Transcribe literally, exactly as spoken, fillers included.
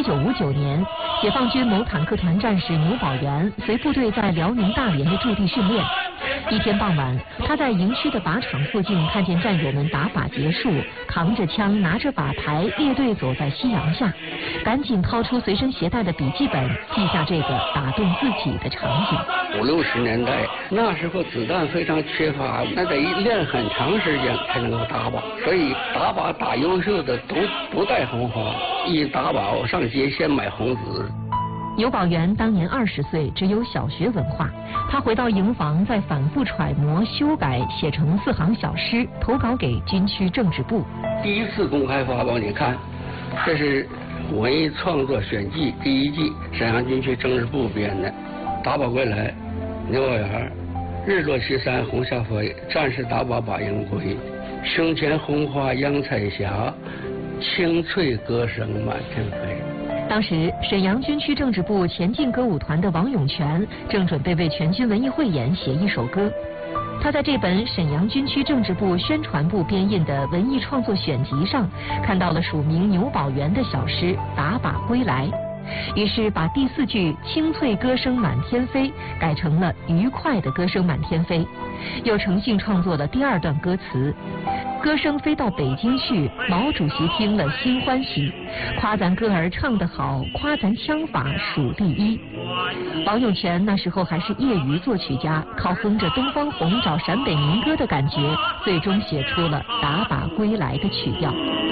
一九五九年，解放军某坦克团战士牛宝元随部队在辽宁大连的驻地训练。一天傍晚，他在营区的靶场附近看见战友们打靶结束，扛着枪，拿着靶牌，列队走在夕阳下，赶紧掏出随身携带的笔记本，记下这个打动自己的场景。 五六十年代那时候子弹非常缺乏，那得练很长时间才能够打靶，所以打靶打优秀的都不带红花，一打靶我上街先买红纸。 牛宝元当年二十岁，只有小学文化。他回到营房，再反复揣摩、修改，写成四行小诗，投稿给军区政治部。 第一次公开发表，你看，这是文艺创作选集第一季，沈阳军区政治部编的。打靶归来，牛宝元，日落西山红霞飞，战士打靶把营归，胸前红花扬彩霞，清脆歌声满天飞。 当时，沈阳军区政治部前进歌舞团的王永全正准备为全军文艺汇演写一首歌。他在这本沈阳军区政治部宣传部编印的文艺创作选集上，看到了署名牛宝元的小诗《打靶归来》，于是把第四句“清脆歌声满天飞”改成了“愉快的歌声满天飞”，又重新创作了第二段歌词。歌声飞到北京去，毛主席听了心欢喜，夸咱歌儿唱得好，夸咱枪法数第一。王永全那时候还是业余作曲家，靠哼着《东方红》找陕北民歌的感觉，最终写出了《打靶归来》的曲调。